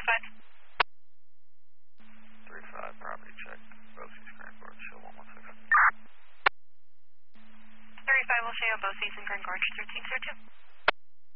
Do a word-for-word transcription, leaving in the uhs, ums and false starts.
five. three five, property check. Bosse's Grand Gorge, show one one six. thirty-five will show you Bosse's and Grand Gorge, thirteen zero two.